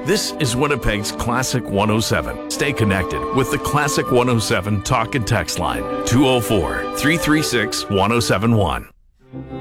This is Winnipeg's Classic 107. Stay connected with the Classic 107 talk and text line, 204-336-1071.